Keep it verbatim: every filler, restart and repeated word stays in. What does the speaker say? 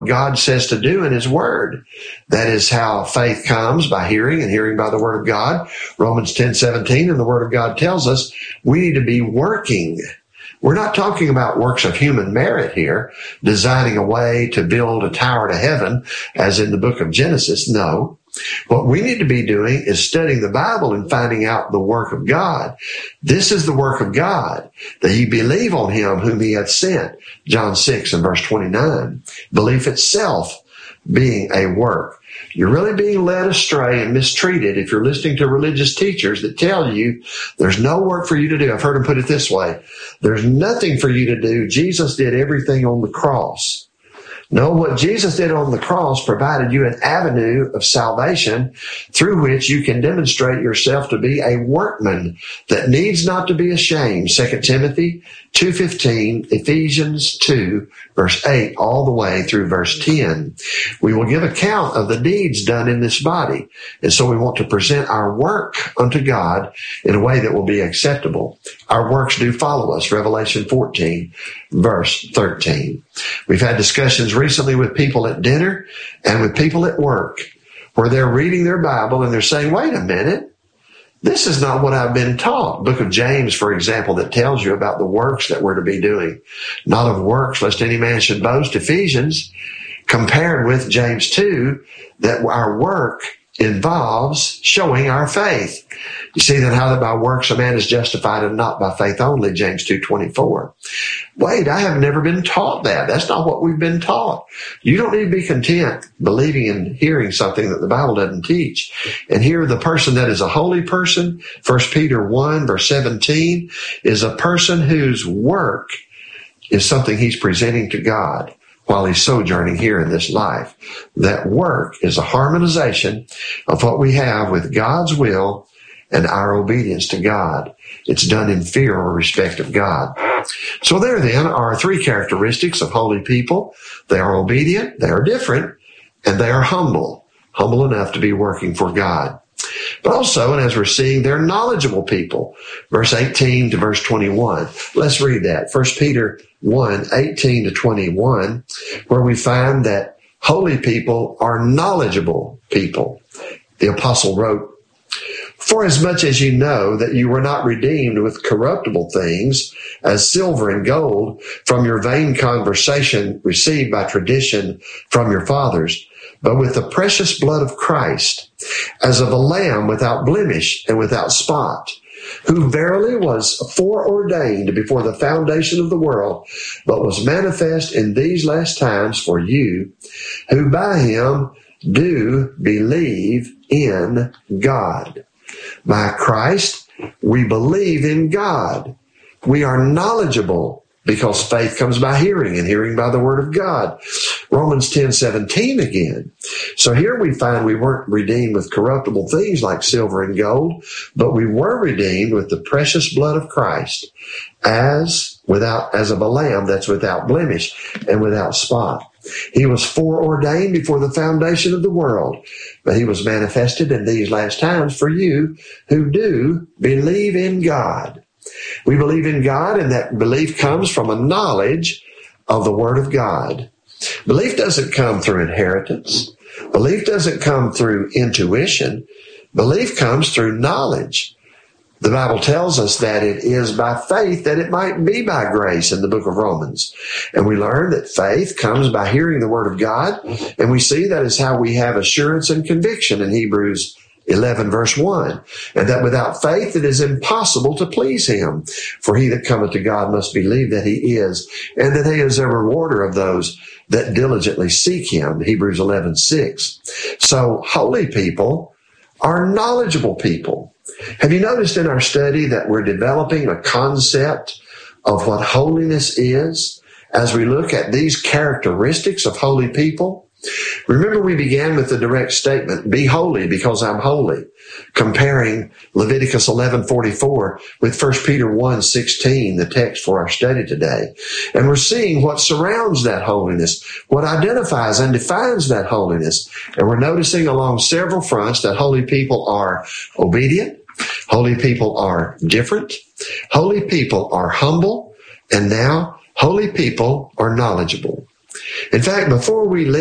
God says to do in his word. That is how faith comes, by hearing, and hearing by the word of God. Romans ten seventeen, and the word of God tells us we need to be working. We're not talking about works of human merit here, designing a way to build a tower to heaven, as in the book of Genesis. No. What we need to be doing is studying the Bible and finding out the work of God. This is the work of God, that ye believe on him whom he hath sent. John six and verse twenty-nine. Belief itself being a work. You're really being led astray and mistreated if you're listening to religious teachers that tell you there's no work for you to do. I've heard them put it this way. There's nothing for you to do. Jesus did everything on the cross. No, what Jesus did on the cross provided you an avenue of salvation through which you can demonstrate yourself to be a workman that needs not to be ashamed. Second Timothy two fifteen, Ephesians two, verse eight, all the way through verse ten. We will give account of the deeds done in this body. And so we want to present our work unto God in a way that will be acceptable. Our works do follow us. Revelation fourteen, verse thirteen. We've had discussions recently with people at dinner and with people at work where they're reading their Bible and they're saying, wait a minute. This is not what I've been taught. Book of James, for example, that tells you about the works that we're to be doing. Not of works, lest any man should boast. Ephesians, compared with James two, that our work involves showing our faith. You see that how that by works a man is justified and not by faith only, James two twenty-four. Wait, I have never been taught that. That's not what we've been taught. You don't need to be content believing and hearing something that the Bible doesn't teach. And here the person that is a holy person, First Peter one, verse seventeen, is a person whose work is something he's presenting to God while he's sojourning here in this life. That work is a harmonization of what we have with God's will and our obedience to God. It's done in fear or respect of God. So there then are three characteristics of holy people. They are obedient, they are different, and they are humble. Humble enough to be working for God. But also, and as we're seeing, they're knowledgeable people. Verse eighteen to verse twenty-one. Let's read that. First Peter one, eighteen to twenty-one, where we find that holy people are knowledgeable people. The apostle wrote, for as much as you know that you were not redeemed with corruptible things, as silver and gold, from your vain conversation received by tradition from your fathers, but with the precious blood of Christ, as of a lamb without blemish and without spot, who verily was foreordained before the foundation of the world, but was manifest in these last times for you, who by him do believe in God. By Christ, we believe in God. We are knowledgeable because faith comes by hearing and hearing by the word of God. Romans ten seventeen again. So here we find we weren't redeemed with corruptible things like silver and gold, but we were redeemed with the precious blood of Christ as without, as of a lamb that's without blemish and without spot. He was foreordained before the foundation of the world, but he was manifested in these last times for you who do believe in God. We believe in God, and that belief comes from a knowledge of the Word of God. Belief doesn't come through inheritance. Belief doesn't come through intuition. Belief comes through knowledge. The Bible tells us that it is by faith that it might be by grace in the book of Romans. And we learn that faith comes by hearing the Word of God, and we see that is how we have assurance and conviction in Hebrews eleven verse one, and that without faith it is impossible to please him. For he that cometh to God must believe that he is, and that he is a rewarder of those that diligently seek him. Hebrews eleven six. So holy people are knowledgeable people. Have you noticed in our study that we're developing a concept of what holiness is as we look at these characteristics of holy people? Remember, we began with the direct statement, be holy because I'm holy, comparing Leviticus eleven forty-four with First Peter one sixteen, the text for our study today. And we're seeing what surrounds that holiness, what identifies and defines that holiness. And we're noticing along several fronts that holy people are obedient, holy people are different, holy people are humble, and now holy people are knowledgeable. In fact, before we leave,